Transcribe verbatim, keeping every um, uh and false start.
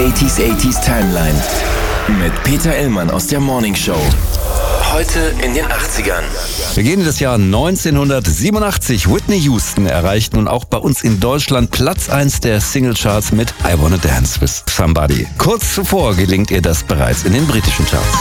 achtziger achtziger Timeline mit Peter Illmann aus der Morning Show. Heute in den achtzigern. Wir gehen in das Jahr neunzehnhundertsiebenundachtzig. Whitney Houston erreicht nun auch bei uns in Deutschland Platz eins der Singlecharts mit I Wanna Dance with Somebody. Kurz zuvor gelingt ihr das bereits in den britischen Charts.